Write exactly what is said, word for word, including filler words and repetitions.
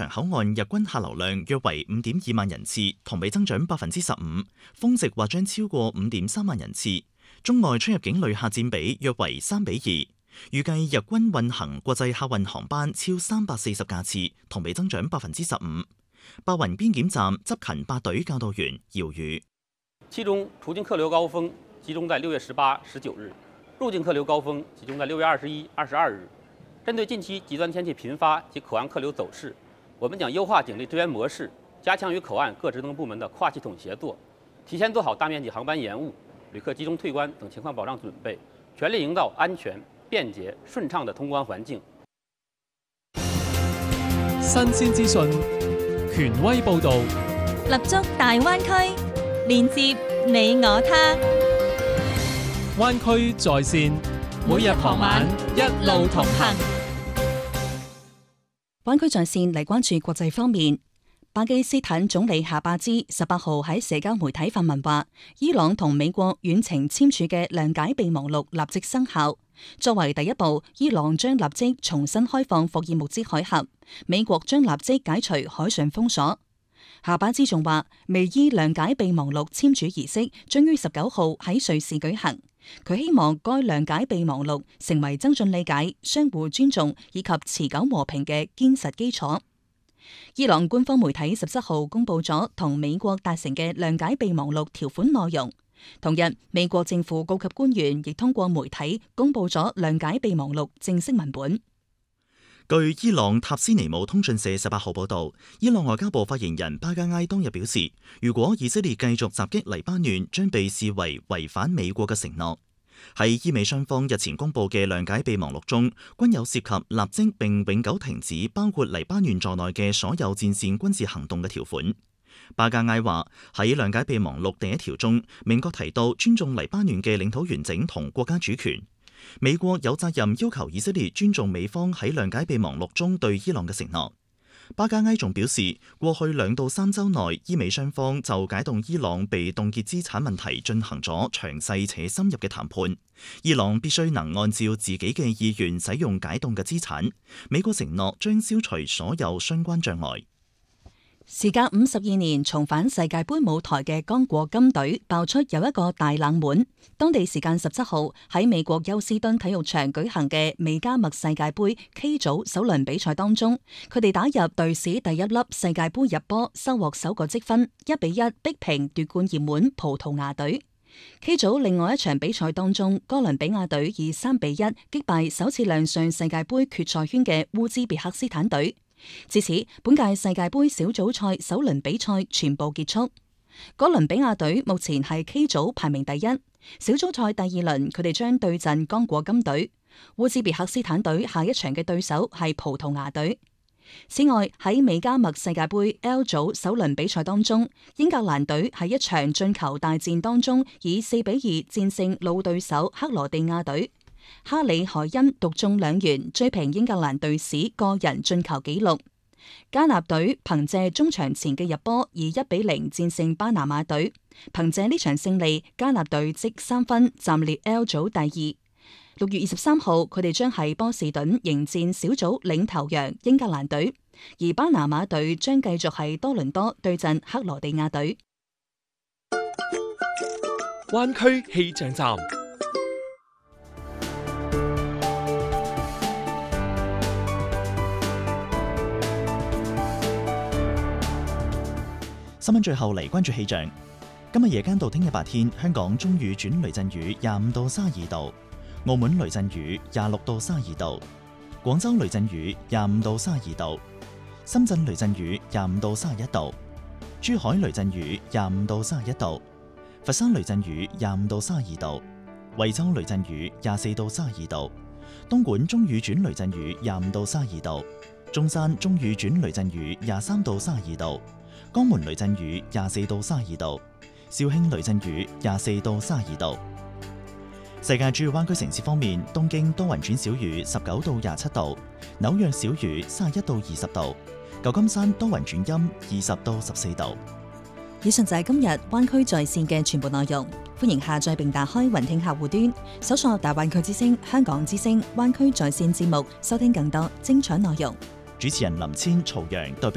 場口岸日均客流量約為五點二萬人次，同比增長百分之十五，峰值或將超過五點三萬人次。中外出入境旅客佔比約為三比二，預計日均運行國際客運航班超三百四十架次，同比增長百分之十五。白雲邊檢站執勤八隊教導員姚宇， 其中出境客流高峰集中在六月十八、十九日，入境客流高峰集中在六月二十一、二十二日。針對近期極端天氣頻發及口岸客流走勢，我們將優化警力支援模式，加強與口岸各職能部門的跨系統協作，提前做好大面積航班延誤、旅客集中退關等情況保障準備，全力營造安全、便捷、順暢的通關環境。 新鮮資訊，權威報導， 立足大灣區，連接你我他。 灣區在線，每日傍晚一路同行。 灣區在線嚟關注國際方面。巴基斯坦總理夏巴茲十八號喺社交媒體發文話，伊朗同美國遠程簽署嘅諒解備忘錄立即生效。作為第一步，伊朗將立即重新開放霍爾木茲海峽，美國將立即解除海上封鎖。夏巴茲仲話，美伊諒解備忘錄簽署儀式將於十九號喺瑞士舉行。佢希望該諒解備忘錄成為增進理解、相互尊重以及持久和平嘅堅實基礎。伊朗官方媒體十七號公布咗同美國達成嘅諒解備忘錄條款內容。同日，美國政府高級官員亦通過媒體公布咗諒解備忘錄正式文本。 據伊朗塔斯尼姆通訊社十八號報道，伊朗外交部發言人巴加埃當日表示，如果以色列繼續襲擊黎巴嫩，將被視為違反美國嘅承諾。喺伊美雙方日前公布嘅諒解備忘錄中，均有涉及立即並永久停止包括黎巴嫩在內嘅所有戰線軍事行動嘅條款。巴加埃話喺諒解備忘錄第一條中，明確提到尊重黎巴嫩嘅領土完整同國家主權。美國有責任要求以色列尊重美方喺諒解備忘錄中對伊朗嘅承諾。巴加埃仲表示，過去兩到三週內，伊美雙方就解凍伊朗被凍結資產問題進行咗詳細且深入嘅談判。伊朗必須能按照自己嘅意願使用解凍嘅資產。美國承諾將消除所有相關障礙。 時隔五十二年重返世界盃舞台嘅剛果金隊爆出有一個大冷門。當地時間十七號喺美國休斯敦體育場舉行嘅美加墨世界盃 K 組首輪比賽當中，佢哋打入隊史第一粒世界盃入波，收穫首個積分，一比一逼平奪冠熱門葡萄牙隊。K 組另外一場比賽當中，哥倫比亞隊以三比一擊敗首次亮相世界盃決賽圈嘅烏茲別克斯坦隊。至此，本屆世界盃小組賽首輪比賽全部結束。哥倫比亞隊目前係 K 組排名第一，小組賽第二輪佢哋將對陣剛果金隊。烏茲別克斯坦隊下一場嘅對手係葡萄牙隊。此外，喺美加墨世界盃 L 組首輪比賽當中，英格蘭隊喺一場進球大戰當中以四比二戰勝老對手克羅地亞隊。哈里海恩獨中兩元，追平英格蘭隊史個人進球紀錄。加納隊憑借中場前嘅入波，以一比零戰勝巴拿馬隊。憑借呢場勝利，加納隊積三分，暫列 L 組第二。六月二十三號，佢哋將喺波士頓迎戰小組領頭羊英格蘭隊，而巴拿馬隊將繼續喺多倫多對陣克羅地亞隊。 灣區氣象站。 新聞最後嚟關注氣象。今日夜間到聽日白天，香港中雨轉雷陣雨，廿五到卅二度；澳門雷陣雨，廿六到卅二度；廣州雷陣雨，廿五到卅二度；深圳雷陣雨，廿五到卅一度；珠海雷陣雨，廿五到卅一度；佛山雷陣雨，廿五到卅二度；惠州雷陣雨，廿四到卅二度；東莞中雨轉雷陣雨，廿五到卅二度；中山中雨轉雷陣雨，廿三到卅二度。江門雷陣雨廿四到卅二度，肇慶雷陣雨廿四到卅二度。世界主要灣區城市方面，東京多雲轉小雨十九到廿七度，紐約小雨三十一到二十度，舊金山多雲轉陰二十到十四度。 以上就係今日灣區在線嘅全部內容，歡迎下載並打開雲聽客戶端，搜索大灣區之聲、香港之聲、灣區在線節目，收聽更多精彩內容。 主持人林千、曹陽代表